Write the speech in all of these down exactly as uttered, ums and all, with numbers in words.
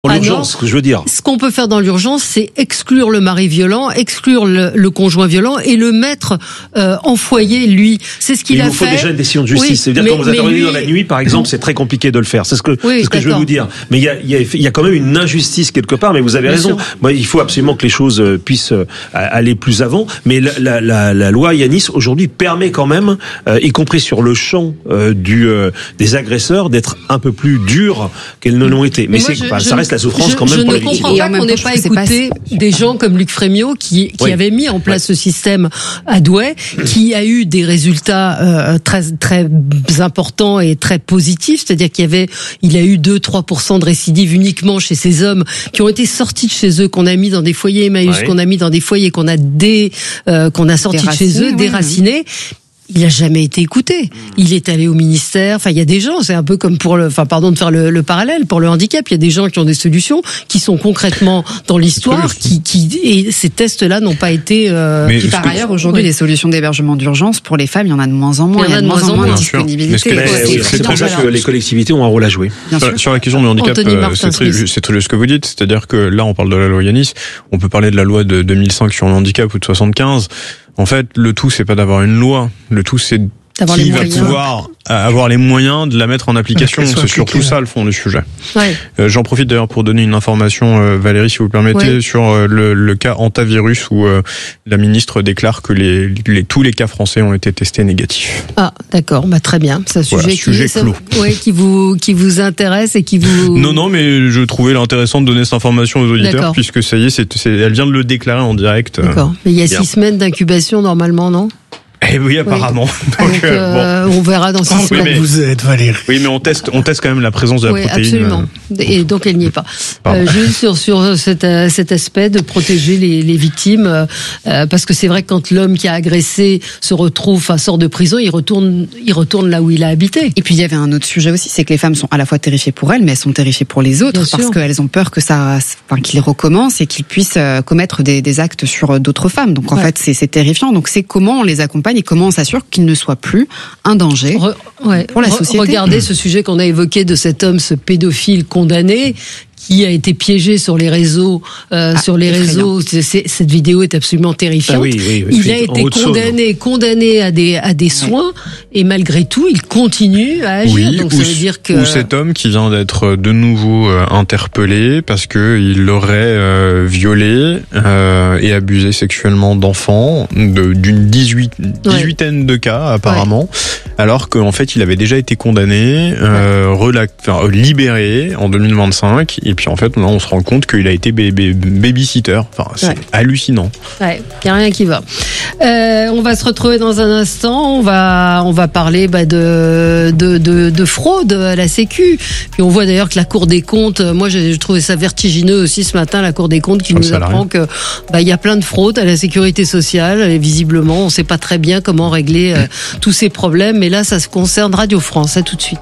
Pour l'urgence, ce que je veux dire. Ce qu'on peut faire dans l'urgence, c'est exclure le mari violent, exclure le, le conjoint violent et le mettre euh, en foyer, lui. C'est ce qu'il mais a fait. Il vous faut fait. déjà une décision de justice. Oui, C'est-à-dire mais, quand vous intervenez lui... dans la nuit, par exemple, c'est très compliqué de le faire. C'est ce que, oui, c'est ce que je veux vous dire. Mais il y a, il y a, il y a quand même une injustice quelque part. Mais vous avez Bien raison. sûr. Moi, il faut absolument que les choses puissent aller plus avant. Mais la, la, la, la loi Yanis aujourd'hui permet quand même, euh, y compris sur le champ euh, du euh, des agresseurs, d'être un peu plus dure qu'elles ne l'ont été. Mais, mais moi, c'est, je, bah, ça reste la souffrance je, quand même je pour les victimes. victimes. Je ne comprends pas qu'on n'ait pas écouté pas... des gens comme Luc Frémiot qui, qui oui. avait mis en place oui. ce système à Douai, qui a eu des résultats euh, très très importants et très positifs. C'est-à-dire qu'il y avait, il a eu deux à trois pour cent de récidive uniquement chez ces hommes qui ont été sortis de chez eux, qu'on a mis dans des foyers Emmaüs, oui. qu'on a mis dans des foyers, qu'on a dé, euh, qu'on a sortis de chez eux, oui, déracinés. Oui. Il n'a jamais été écouté. Il est allé au ministère. Enfin, il y a des gens, c'est un peu comme pour le, enfin, pardon de faire le, le parallèle, pour le handicap. Il y a des gens qui ont des solutions, qui sont concrètement dans l'histoire, qui, qui, et ces tests-là n'ont pas été, euh, mais par ailleurs, que... aujourd'hui, oui. les solutions d'hébergement d'urgence pour les femmes, il y en a de moins en moins. Il y en a de moins en moins de disponibilité. Mais c'est, c'est, c'est pour ça que les collectivités ont un rôle à jouer. Sur, sur la question du handicap, euh, c'est, très, c'est très juste ce que vous dites. C'est-à-dire que là, on parle de la loi Yanis. On peut parler de la loi de deux mille cinq sur le handicap ou de soixante-quinze. En fait, le tout, c'est pas d'avoir une loi. Le tout, c'est d'avoir qui les va moyens. pouvoir avoir les moyens de la mettre en application. C'est surtout ça le fond du sujet. Ouais. Euh, j'en profite d'ailleurs pour donner une information, euh, Valérie, si vous permettez, ouais. sur euh, le, le cas Hantavirus où euh, la ministre déclare que les, les, tous les cas français ont été testés négatifs. Ah, d'accord, bah très bien. C'est un sujet, voilà, qui, sujet ça, clos. Ouais, qui vous qui vous intéresse et qui vous. Non, non, mais je trouvais intéressant de donner cette information aux auditeurs d'accord. puisque ça y est, c'est, c'est, elle vient de le déclarer en direct. D'accord. Mais il y a bien. six semaines d'incubation normalement, non? Eh oui, apparemment. Oui. Donc, Donc euh, bon. on verra dans six oui, semaines. Mais, vous êtes, Valérie. Oui, mais on teste, on teste quand même la présence de la oui, protéine. Absolument. Et donc elle n'y est pas. Euh, juste sur sur cet euh, cet aspect de protéger les les victimes, euh, parce que c'est vrai que quand l'homme qui a agressé se retrouve, enfin sort de prison, il retourne, il retourne là où il a habité. Et puis il y avait un autre sujet aussi, c'est que les femmes sont à la fois terrifiées pour elles, mais elles sont terrifiées pour les autres, Bien parce sûr. qu'elles ont peur que ça, enfin qu'ils recommencent et qu'ils puissent commettre des des actes sur d'autres femmes. Donc en ouais. fait c'est c'est terrifiant. Donc c'est comment on les accompagne et comment on s'assure qu'il ne soit plus un danger Re, ouais. pour la société. Regardez ce sujet qu'on a évoqué de cet homme, ce pédophile condamné, qui a été piégé sur les réseaux, euh, ah, sur les réseaux. C'est, c'est, cette vidéo est absolument terrifiante. Ah oui, oui, oui, il a été condamné, condamné à des à des soins, ouais. et malgré tout, il continue à agir. Oui, Donc ou, ça veut dire que ou cet homme qui vient d'être de nouveau euh, interpellé parce que il aurait euh, violé euh, et abusé sexuellement d'enfants, de, d'une dix-huit, dix-huitaine ouais. de cas apparemment, ouais. alors qu'en fait il avait déjà été condamné, euh, ouais. relac- enfin, libéré en deux mille vingt-cinq. Et puis en fait, là, on se rend compte qu'il a été baby- babysitter. Enfin, c'est ouais. hallucinant. Ouais, il n'y a rien qui va. Euh, on va se retrouver dans un instant. On va, on va parler bah, de, de, de, de fraude à la Sécu. Puis on voit d'ailleurs que la Cour des comptes, moi j'ai trouvé ça vertigineux aussi ce matin, la Cour des comptes qui Comme nous apprend que bah, il y a plein de fraudes à la Sécurité sociale. Et visiblement, on ne sait pas très bien comment régler euh, tous ces problèmes. Mais là, ça se concerne Radio France. À tout de suite.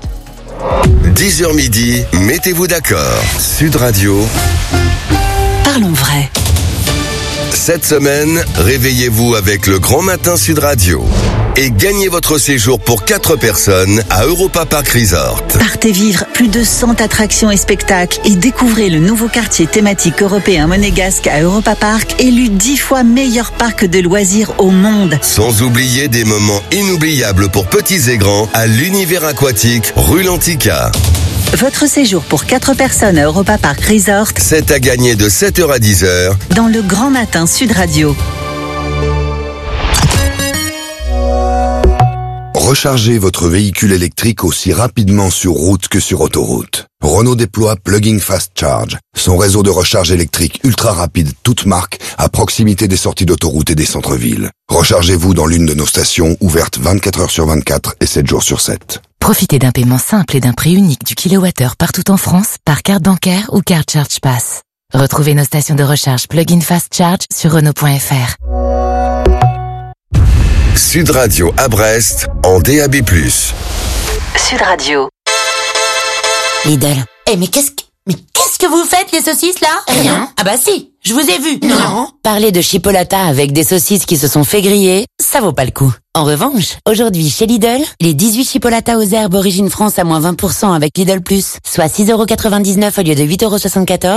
dix heures midi, mettez-vous d'accord. Sud Radio. Parlons vrai. Cette semaine, réveillez-vous avec le Grand Matin Sud Radio. Et gagnez votre séjour pour quatre personnes à Europa Park Resort. Partez vivre plus de cent attractions et spectacles et découvrez le nouveau quartier thématique européen monégasque à Europa Park, élu dix fois meilleur parc de loisirs au monde. Sans oublier des moments inoubliables pour petits et grands à l'univers aquatique rue Lantica. Votre séjour pour quatre personnes à Europa Park Resort, c'est à gagner de sept heures à dix heures dans le Grand Matin Sud Radio. Rechargez votre véhicule électrique aussi rapidement sur route que sur autoroute. Renault déploie Plug-in Fast Charge, son réseau de recharge électrique ultra rapide, toute marque, à proximité des sorties d'autoroute et des centres-villes. Rechargez-vous dans l'une de nos stations, ouvertes vingt-quatre heures sur vingt-quatre et sept jours sur sept. Profitez d'un paiement simple et d'un prix unique du kilowattheure partout en France par carte bancaire ou carte Charge Pass. Retrouvez nos stations de recharge Plug-in Fast Charge sur Renault point F R. Sud Radio à Brest, en D A B plus. Sud Radio. Lidl. Eh, mais qu'est-ce que, mais qu'est-ce que vous faites, les saucisses, là? Rien. Ah bah si, je vous ai vu. Non. Parler de chipolata avec des saucisses qui se sont fait griller, ça vaut pas le coup. En revanche, aujourd'hui chez Lidl, les dix-huit chipolatas aux herbes origine France à moins vingt pour cent avec Lidl Plus, soit six euros quatre-vingt-dix-neuf au lieu de huit euros soixante-quatorze.